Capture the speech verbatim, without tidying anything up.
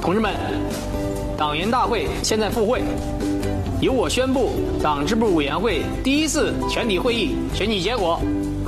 同志们，党员大会现在复会，由我宣布党支部委员会第一次全体会议选举结果。